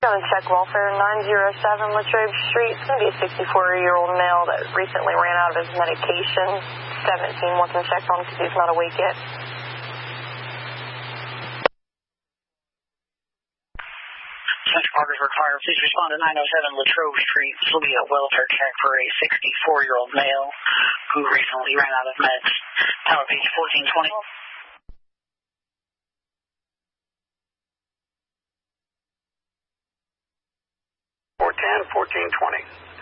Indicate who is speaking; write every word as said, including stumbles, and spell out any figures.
Speaker 1: On check welfare, nine oh seven Latrobe Street. It's going to be a sixty-four-year-old male that recently ran out of his medication. seventeen wants him checked on because he's not awake yet.
Speaker 2: Central Parkers require please respond to nine oh seven Latrobe Street. This will be a welfare check for a sixty-four-year-old male who recently ran out of meds. Tower page fourteen twenty.
Speaker 3: four ten, fourteen twenty.